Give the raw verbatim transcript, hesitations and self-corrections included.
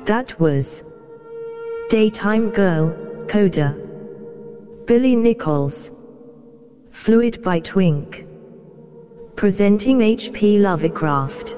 That was Daytime Girl, Coda. Billy Nichols. Fluid by Twink. Presenting H P Lovecraft.